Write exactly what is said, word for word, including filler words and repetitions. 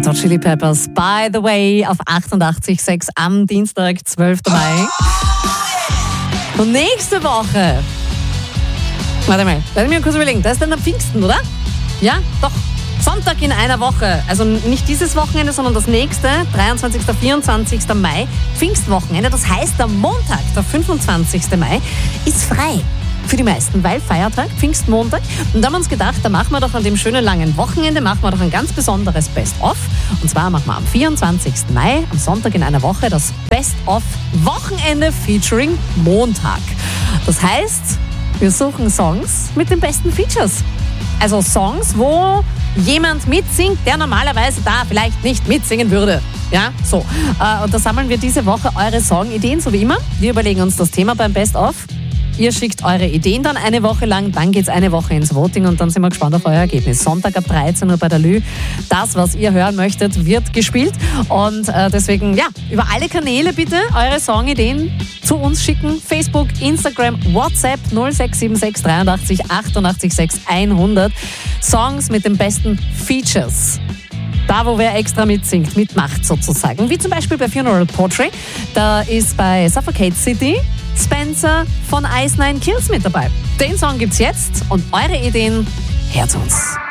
Red Hot Chili Peppers, By the Way, auf achtundachtzig Komma sechs am Dienstag, zwölften Mai. Und nächste Woche, warte mal, lass mich kurz überlegen, das ist dann am Pfingsten, oder? Ja, doch. Sonntag in einer Woche, also nicht dieses Wochenende, sondern das nächste, dreiundzwanzigsten vierundzwanzigsten Mai, Pfingstwochenende. Das heißt, der Montag, der fünfundzwanzigsten Mai, ist frei für die meisten, weil Feiertag, Pfingstmontag. Und da haben wir uns gedacht, da machen wir doch an dem schönen langen Wochenende, machen wir doch ein ganz besonderes Best-of. Und zwar machen wir am vierundzwanzigsten Mai, am Sonntag in einer Woche, das Best-of-Wochenende featuring Montag. Das heißt, wir suchen Songs mit den besten Features. Also Songs, wo jemand mitsingt, der normalerweise da vielleicht nicht mitsingen würde. Ja, so. Und da sammeln wir diese Woche eure Songideen, so wie immer. Wir überlegen uns das Thema beim Best-of. Ihr schickt eure Ideen dann eine Woche lang, dann geht's eine Woche ins Voting und dann sind wir gespannt auf euer Ergebnis. Sonntag ab dreizehn Uhr bei der Lü. Das, was ihr hören möchtet, wird gespielt. Und äh, deswegen, ja, über alle Kanäle bitte eure Songideen zu uns schicken. Facebook, Instagram, WhatsApp null sechs sieben sechs dreiundachtzig achtundachtzig sechs hundert. Songs mit den besten Features. Da, wo wer extra mitsingt, mitmacht sozusagen. Wie zum Beispiel bei Funeral Portrait. Da ist bei Suffocate City Spencer von Ice Nine Kills mit dabei. Den Song gibt's jetzt und eure Ideen her zu uns.